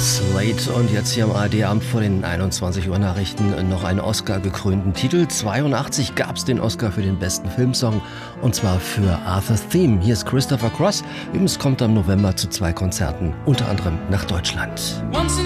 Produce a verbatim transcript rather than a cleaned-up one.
Slate und jetzt hier am A R D-Abend vor den einundzwanzig Uhr Nachrichten noch einen Oscar-gekrönten Titel. zweiundachtzig gab es den Oscar für den besten Filmsong und zwar für Arthur's Theme. Hier ist Christopher Cross. Übrigens kommt am November zu zwei Konzerten, unter anderem nach Deutschland.